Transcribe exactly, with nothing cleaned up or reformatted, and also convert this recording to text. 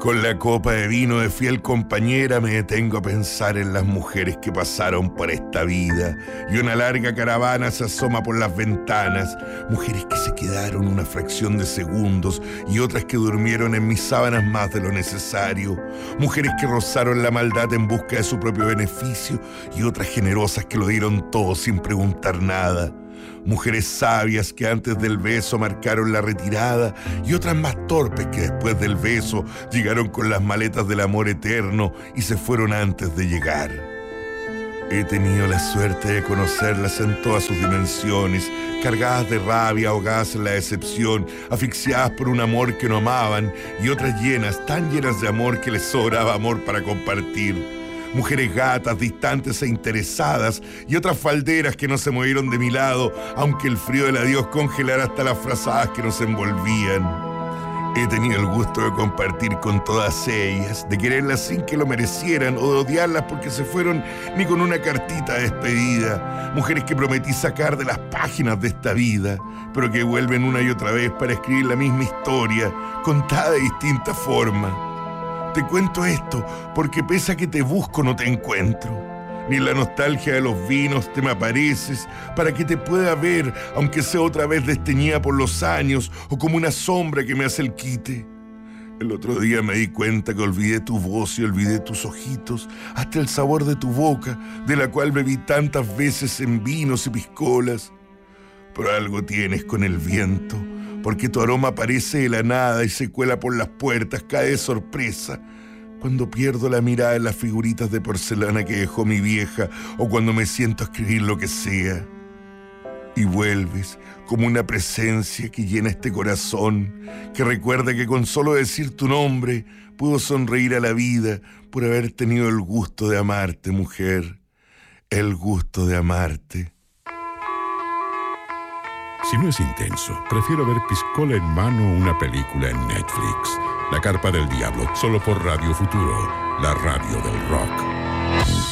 Con la copa de vino de fiel compañera me detengo a pensar en las mujeres que pasaron por esta vida y una larga caravana se asoma por las ventanas, mujeres que se quedaron una fracción de segundos y otras que durmieron en mis sábanas más de lo necesario, mujeres que rozaron la maldad en busca de su propio beneficio y otras generosas que lo dieron todo sin preguntar nada. Mujeres sabias que antes del beso marcaron la retirada y otras más torpes que después del beso llegaron con las maletas del amor eterno y se fueron antes de llegar. He tenido la suerte de conocerlas en todas sus dimensiones, cargadas de rabia, ahogadas en la decepción, asfixiadas por un amor que no amaban y otras llenas, tan llenas de amor que les sobraba amor para compartir. Mujeres gatas, distantes e interesadas y otras falderas que no se movieron de mi lado, aunque el frío del adiós congelara hasta las frazadas que nos envolvían. He tenido el gusto de compartir con todas ellas, de quererlas sin que lo merecieran o de odiarlas porque se fueron ni con una cartita de despedida. Mujeres que prometí sacar de las páginas de esta vida, pero que vuelven una y otra vez para escribir la misma historia, contada de distinta forma. Te cuento esto porque pese a que te busco no te encuentro. Ni en la nostalgia de los vinos te me apareces para que te pueda ver, aunque sea otra vez desteñida por los años o como una sombra que me hace el quite. El otro día me di cuenta que olvidé tu voz y olvidé tus ojitos, hasta el sabor de tu boca, de la cual bebí tantas veces en vinos y piscolas. Pero algo tienes con el viento, porque tu aroma aparece de la nada y se cuela por las puertas, cae de sorpresa. Cuando pierdo la mirada en las figuritas de porcelana que dejó mi vieja o cuando me siento a escribir lo que sea. Y vuelves como una presencia que llena este corazón, que recuerda que con solo decir tu nombre puedo sonreír a la vida por haber tenido el gusto de amarte, mujer. El gusto de amarte. Si no es intenso, prefiero ver piscola en mano o una película en Netflix. La Carpa del Diablo, solo por Radio Futuro, la radio del rock.